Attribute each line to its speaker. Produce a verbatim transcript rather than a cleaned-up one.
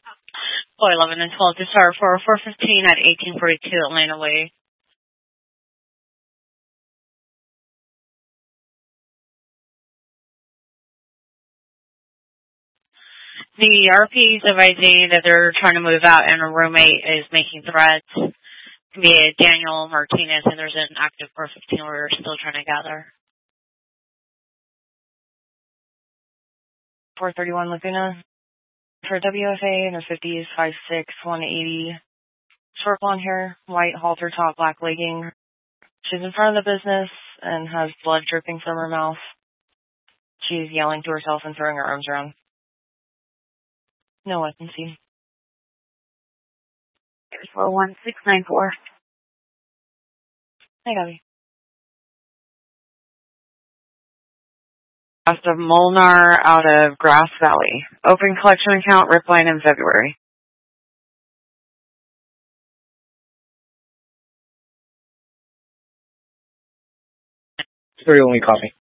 Speaker 1: four eleven and twelve to start for four fifteen at eighteen forty-two Atlanta Way. The R P is advising that they're trying to move out and a roommate is making threats. It can be Daniel Martinez, and there's an active four fifteen we're still trying to gather.
Speaker 2: four thirty-one Laguna. For W F A in her fifties, five six, one eighty. Short blonde hair, white halter top, black legging. She's in front of the business and has blood dripping from her mouth. She's yelling to herself and throwing her arms around. No weapon seen.
Speaker 1: four one six nine four.
Speaker 2: Hey, Gabby.
Speaker 3: West of Molnar out of Grass Valley. Open collection account, Ripline in February.
Speaker 4: Three only copy.